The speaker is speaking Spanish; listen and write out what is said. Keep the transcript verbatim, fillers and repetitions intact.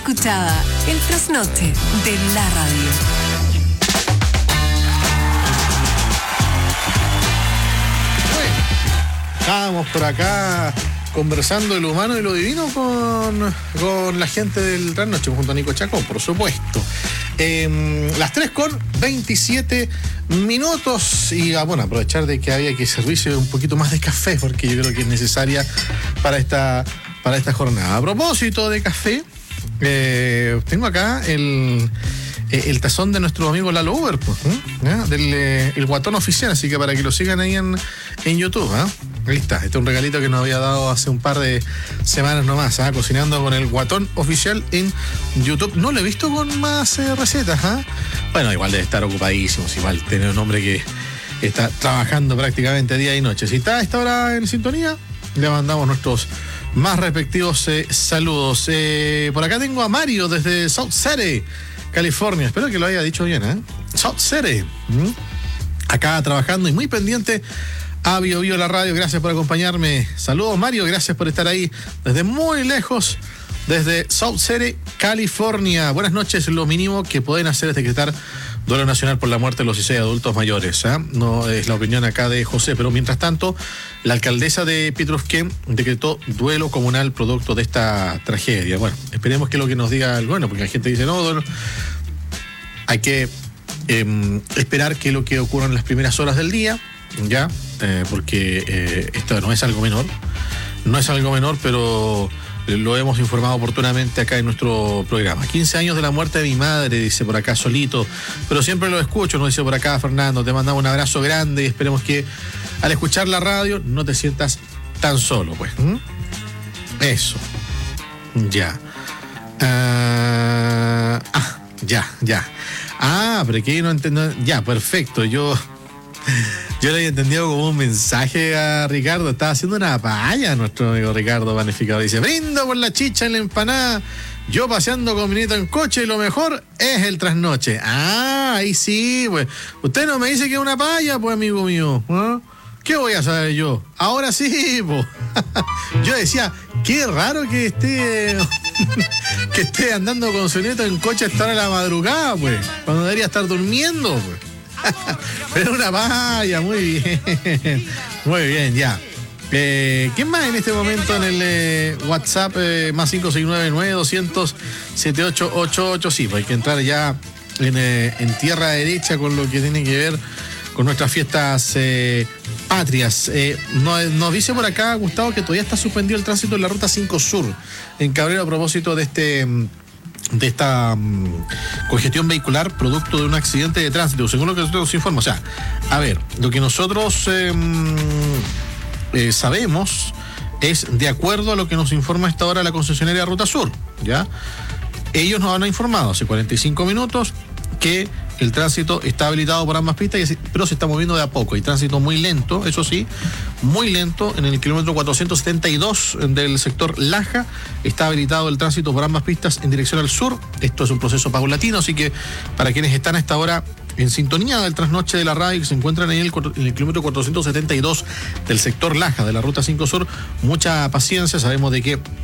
escuchada, el trasnoche de la radio. Estábamos por acá conversando de lo humano y lo divino con, con la gente del trasnoche, junto a Nico Chacón, por supuesto. Eh, las tres con veintisiete minutos y ah, bueno, aprovechar de que había que servirse un poquito más de café, porque yo creo que es necesaria para esta, para esta jornada. A propósito de café, eh, tengo acá el... el tazón de nuestro amigo Lalo Uber, pues, ¿eh? Del eh, el Guatón Oficial, así que para que lo sigan ahí en, en YouTube, ¿eh? Ahí está, este es un regalito que nos había dado hace un par de semanas nomás, ¿eh? Cocinando con el Guatón Oficial en YouTube. No lo he visto con más eh, recetas, ¿eh? Bueno, igual debe estar ocupadísimos, igual tener un hombre que está trabajando prácticamente día y noche. Si está a esta hora en sintonía, le mandamos nuestros más respectivos eh, saludos. Eh, por acá tengo a Mario desde South City, California. Espero que lo haya dicho bien, ¿eh? South City. ¿Mm? Acá trabajando y muy pendiente a Bio Bio la radio. Gracias por acompañarme. Saludos, Mario. Gracias por estar ahí desde muy lejos, desde South City, California. Buenas noches. Lo mínimo que pueden hacer es decretar duelo nacional por la muerte de los dieciséis adultos mayores, ¿eh? No es la opinión acá de José, pero mientras tanto, la alcaldesa de Pitrufquén decretó duelo comunal producto de esta tragedia. Bueno, esperemos que lo que nos diga el bueno, porque la gente dice, no, duelo. Hay que eh, esperar que lo que ocurra en las primeras horas del día, ya, eh, porque eh, esto no es algo menor, no es algo menor, pero lo hemos informado oportunamente acá en nuestro programa. quince años de la muerte de mi madre, dice por acá Solito, pero siempre lo escucho, nos dice por acá Fernando. Te mandamos un abrazo grande y esperemos que al escuchar la radio no te sientas tan solo, pues. ¿Mm? Eso. Ya. Uh, ah, ya, ya. Ah, pero que no entiendo. Ya, perfecto. Yo... Yo lo había entendido como un mensaje a Ricardo. Estaba haciendo una paella nuestro amigo Ricardo Panificador. Dice, brindo por la chicha en la empanada. Yo paseando con mi nieto en coche y lo mejor es el trasnoche. Ah, ahí sí, pues. Usted no me dice que es una paella, pues, amigo mío. ¿Eh? ¿Qué voy a saber yo? Ahora sí, pues. Yo decía, qué raro que esté que esté andando con su nieto en coche a esta hora de la madrugada, pues. Cuando debería estar durmiendo, pues. Pero una valla, muy bien. Muy bien, ya. Eh, ¿Quién más en este momento en el eh, WhatsApp eh, más cinco seis nueve nueve doscientos setenta y ocho ochenta y ocho? Sí, pues hay que entrar ya en, eh, en tierra derecha con lo que tiene que ver con nuestras fiestas eh, patrias. Eh, nos, nos dice por acá Gustavo que todavía está suspendido el tránsito en la ruta cinco Sur en Cabrera a propósito de este... de esta um, congestión vehicular producto de un accidente de tránsito, según lo que nosotros nos informa. O sea, a ver, lo que nosotros eh, eh, sabemos es de acuerdo a lo que nos informa a esta hora la concesionaria Ruta Sur, ¿ya? Ellos nos han informado hace cuarenta y cinco minutos que el tránsito está habilitado por ambas pistas, pero se está moviendo de a poco. Hay tránsito muy lento, eso sí, muy lento. En el kilómetro cuatrocientos setenta y dos del sector Laja está habilitado el tránsito por ambas pistas en dirección al sur. Esto es un proceso paulatino, así que para quienes están a esta hora en sintonía del trasnoche de la radio, que se encuentran ahí en el, en el kilómetro cuatrocientos setenta y dos del sector Laja de la ruta cinco Sur, mucha paciencia. Sabemos de que